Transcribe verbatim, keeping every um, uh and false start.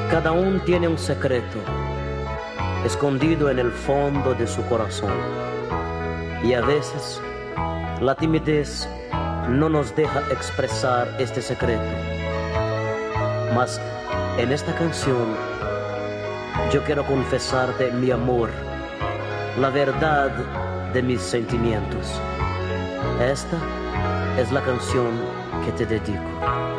Cada uno tiene un secreto escondido en el fondo de su corazón. Y a veces la timidez no nos deja expresar este secreto. Mas en esta canción yo quiero confesarte mi amor, la verdad de mis sentimientos. Esta es la canción que te dedico.